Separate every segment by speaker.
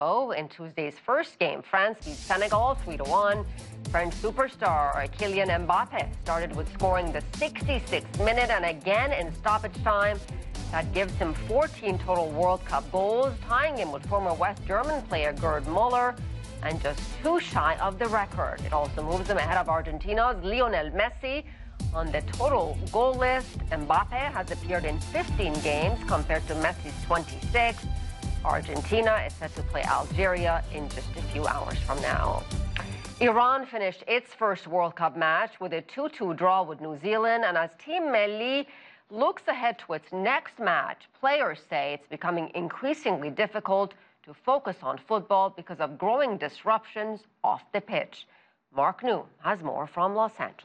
Speaker 1: Oh, in Tuesday's first game, France beat Senegal 3-1. French superstar Kylian Mbappe started with scoring the 66th minute and again in stoppage time. That gives him 14 total World Cup goals, tying him with former West German player Gerd Müller, and just 2 shy of the record. It also moves him ahead of Argentina's Lionel Messi. On the total goal list, Mbappe has appeared in 15 games compared to Messi's 26. Argentina is set to play Algeria in just a few hours from now. Iran finished its first World Cup match with a 2-2 draw with New Zealand, and as Team Melli looks ahead to its next match, players say it's becoming increasingly difficult to focus on football because of growing disruptions off the pitch. Mark New has more from Los Angeles.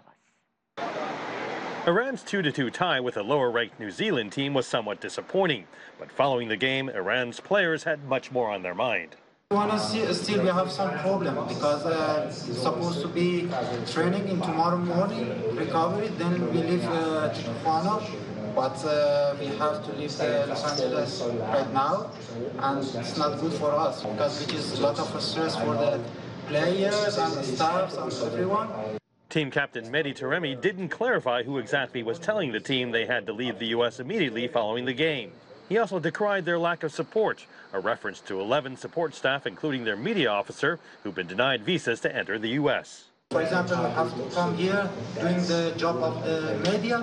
Speaker 2: Iran's 2-2 tie with a lower-ranked New Zealand team was somewhat disappointing, but following the game, Iran's players had much more on their mind.
Speaker 3: We want to see, still we have some problem because it's supposed to be training in tomorrow morning, recovery, then we leave Tijuana, but we have to leave Los Angeles right now, and it's not good for us because it is a lot of stress for the players and the staffs and everyone.
Speaker 2: Team captain Mehdi Taremi didn't clarify who exactly was telling the team they had to leave the U.S. immediately following the game. He also decried their lack of support, a reference to 11 support staff, including their media officer, who've been denied visas to enter the U.S.
Speaker 3: For example, we have to come here doing the job of the media,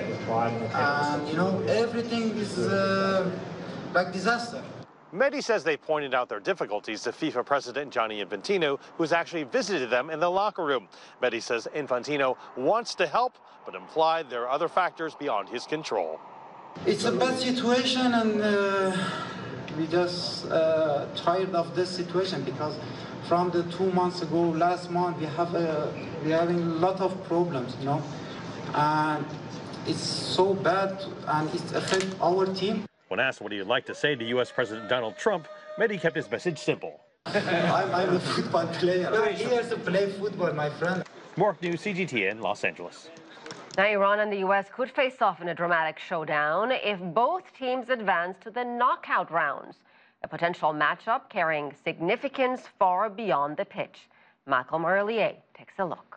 Speaker 3: and you know, everything is like disaster.
Speaker 2: Mehdi says they pointed out their difficulties to FIFA President Gianni Infantino, who's actually visited them in the locker room. Mehdi says Infantino wants to help, but implied there are other factors beyond his control.
Speaker 3: It's a bad situation, and we just tired of this situation because from the 2 months ago, last month, we're having a lot of problems, you know, and it's so bad, and it affects our team.
Speaker 2: When asked what he'd like to say to U.S. President Donald Trump, Mehdi kept his message simple.
Speaker 3: I'm a football player. I'm here to play football, my friend.
Speaker 2: Mark New, CGTN, Los Angeles.
Speaker 1: Now, Iran and the U.S. could face off in a dramatic showdown if both teams advance to the knockout rounds, a potential matchup carrying significance far beyond the pitch. Michael Merlier takes a look.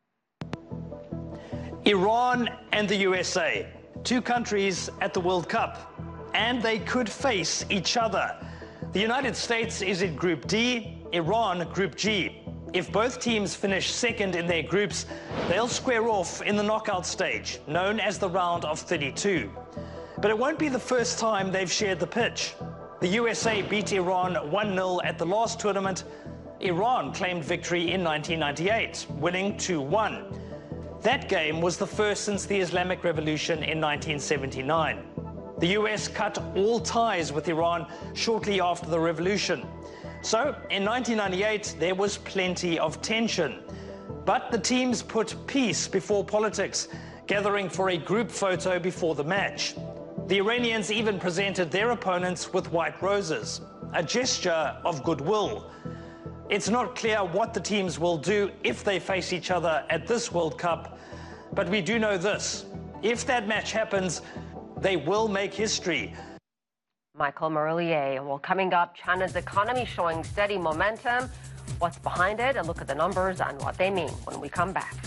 Speaker 4: Iran and the USA, 2 countries at the World Cup, and they could face each other. The United States is in Group D, Iran Group G. If both teams finish second in their groups, they'll square off in the knockout stage, known as the round of 32. But it won't be the first time they've shared the pitch. The USA beat Iran 1-0 at the last tournament. Iran claimed victory in 1998, winning 2-1. That game was the first since the Islamic Revolution in 1979. The US cut all ties with Iran shortly after the revolution. So, in 1998, there was plenty of tension. But the teams put peace before politics, gathering for a group photo before the match. The Iranians even presented their opponents with white roses, a gesture of goodwill. It's not clear what the teams will do if they face each other at this World Cup, but we do know this: if that match happens, they will make history.
Speaker 1: Michael Merlier. Well, coming up, China's economy showing steady momentum. What's behind it? A look at the numbers and what they mean when we come back.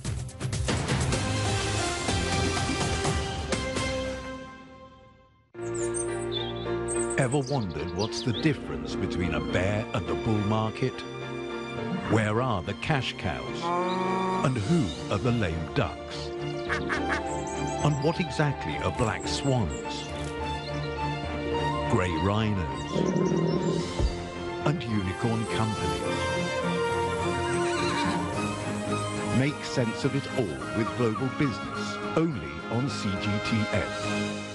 Speaker 5: Ever wondered what's the difference between a bear and a bull market? Where are the cash cows? And who are the lame ducks? And what exactly are black swans, grey rhinos, and unicorn companies? Make sense of it all with Global Business, only on CGTN.